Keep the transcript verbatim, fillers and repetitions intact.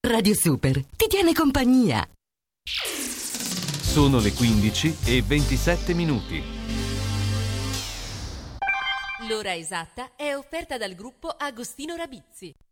Radio Super ti tiene compagnia. Sono le quindici e ventisette minuti. L'ora esatta è offerta dal gruppo Agostino Rabizzi.